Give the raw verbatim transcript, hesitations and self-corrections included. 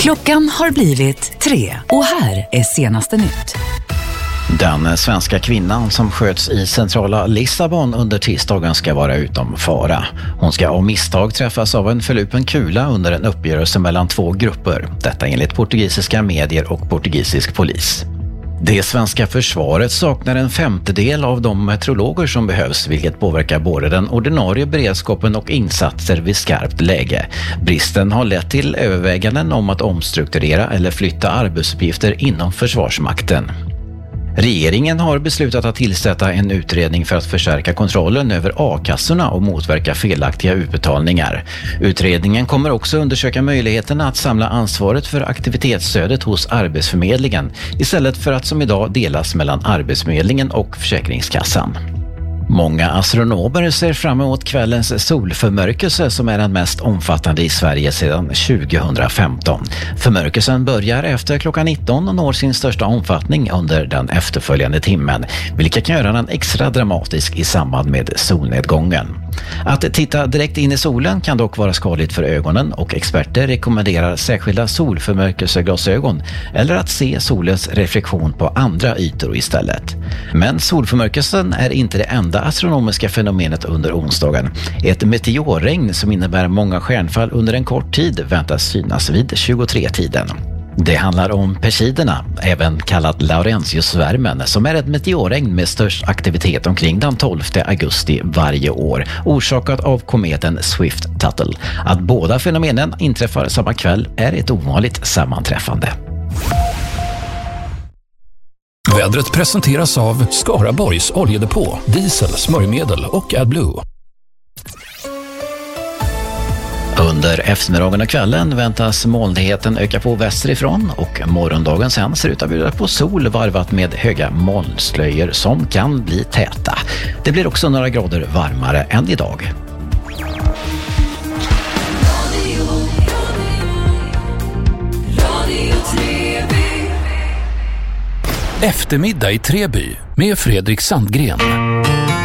Klockan har blivit tre och här är senaste nytt. Den svenska kvinnan som sköts i centrala Lissabon under tisdagen ska vara utom fara. Hon ska av misstag träffas av en förlupen kula under en uppgörelse mellan två grupper. Detta enligt portugisiska medier och portugisisk polis. Det svenska försvaret saknar en femtedel av de meteorologer som behövs, vilket påverkar både den ordinarie beredskapen och insatser vid skarpt läge. Bristen har lett till överväganden om att omstrukturera eller flytta arbetsuppgifter inom Försvarsmakten. Regeringen har beslutat att tillsätta en utredning för att förstärka kontrollen över a-kassorna och motverka felaktiga utbetalningar. Utredningen kommer också undersöka möjligheterna att samla ansvaret för aktivitetsstödet hos Arbetsförmedlingen istället för att som idag delas mellan Arbetsförmedlingen och Försäkringskassan. Många astronomer ser fram emot kvällens solförmörkelse som är den mest omfattande i Sverige sedan tjugohundrafemton. Förmörkelsen börjar efter klockan nitton och når sin största omfattning under den efterföljande timmen, vilket kan göra den extra dramatisk i samband med solnedgången. Att titta direkt in i solen kan dock vara skadligt för ögonen och experter rekommenderar särskilda solförmörkelseglasögon eller att se solens reflektion på andra ytor istället. Men solförmörkelsen är inte det enda astronomiska fenomenet under onsdagen. Ett meteorregn som innebär många stjärnfall under en kort tid väntas synas vid tjugotre-tiden. Det handlar om Perseiderna, även kallat Laurentius-svärmen, som är ett meteorregn med störst aktivitet omkring den tolfte augusti varje år, orsakat av kometen Swift-Tuttle. Att båda fenomenen inträffar samma kväll är ett ovanligt sammanträffande. Vädret presenteras av Skaraborgs oljedepå, diesel, smörjmedel och AdBlue. Under eftermiddagen och kvällen väntas molnigheten öka på västerifrån och morgondagen sen ser ut att bjuda på sol varvat med höga molnslöjor som kan bli täta. Det blir också några grader varmare än idag. Eftermiddag i Treby med Fredrik Sandgren.